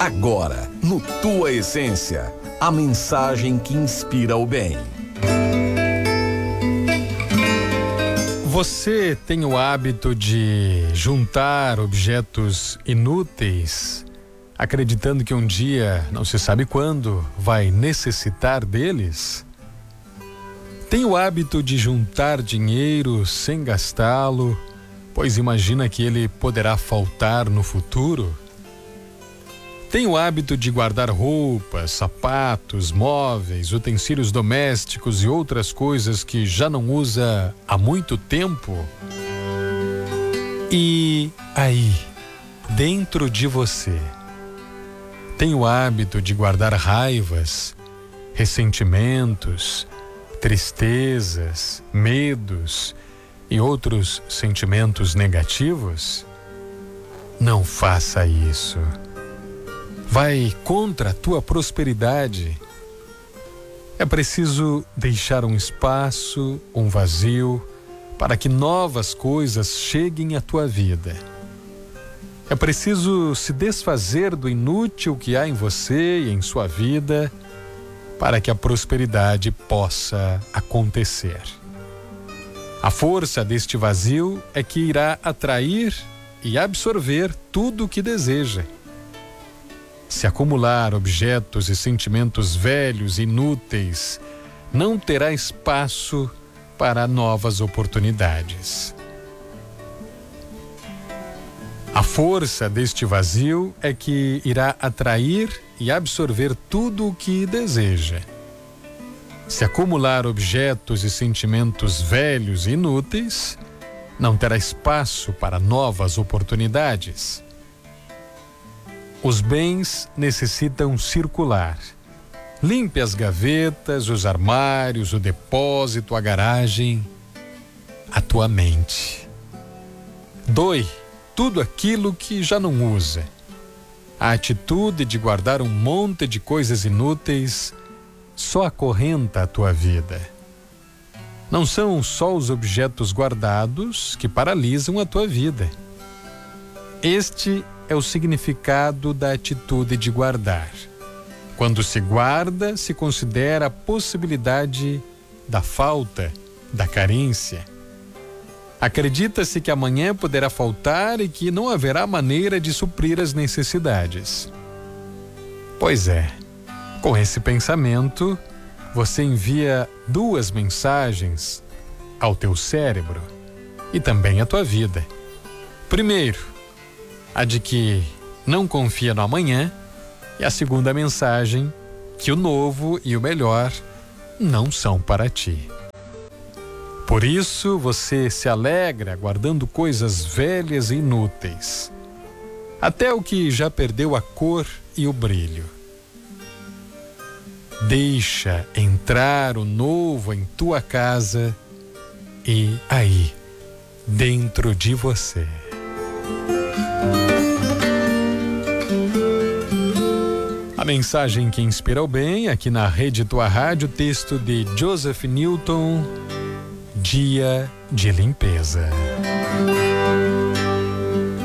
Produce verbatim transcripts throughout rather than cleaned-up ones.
Agora, no Tua Essência, a mensagem que inspira o bem. Você tem o hábito de juntar objetos inúteis, acreditando que um dia, não se sabe quando, vai necessitar deles? Tem o hábito de juntar dinheiro sem gastá-lo, pois imagina que ele poderá faltar no futuro? Tem o hábito de guardar roupas, sapatos, móveis, utensílios domésticos e outras coisas que já não usa há muito tempo? E aí, dentro de você, tem o hábito de guardar raivas, ressentimentos, tristezas, medos e outros sentimentos negativos? Não faça isso. Vai contra a tua prosperidade. É preciso deixar um espaço, um vazio, para que novas coisas cheguem à tua vida. É preciso se desfazer do inútil que há em você e em sua vida, para que a prosperidade possa acontecer. A força deste vazio é que irá atrair e absorver tudo o que deseja. Se acumular objetos e sentimentos velhos e inúteis, não terá espaço para novas oportunidades. A força deste vazio é que irá atrair e absorver tudo o que deseja. Se acumular objetos e sentimentos velhos e inúteis, não terá espaço para novas oportunidades. Os bens necessitam circular. Limpe as gavetas, os armários, o depósito, a garagem, a tua mente. Doe tudo aquilo que já não usa. A atitude de guardar um monte de coisas inúteis só acorrenta a tua vida. Não são só os objetos guardados que paralisam a tua vida. Este é o significado da atitude de guardar. Quando se guarda, se considera a possibilidade da falta, da carência. Acredita-se que amanhã poderá faltar e que não haverá maneira de suprir as necessidades. Pois é, com esse pensamento, você envia duas mensagens ao teu cérebro e também à tua vida. Primeiro, a de que não confia no amanhã, e a segunda mensagem, que o novo e o melhor não são para ti. Por isso você se alegra guardando coisas velhas e inúteis, até o que já perdeu a cor e o brilho. Deixa entrar o novo em tua casa e aí, dentro de você. A mensagem que inspira o bem, aqui na Rede Tua Rádio, texto de Joseph Newton, Dia de Limpeza.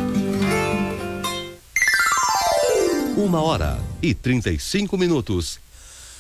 Uma hora e trinta e cinco minutos.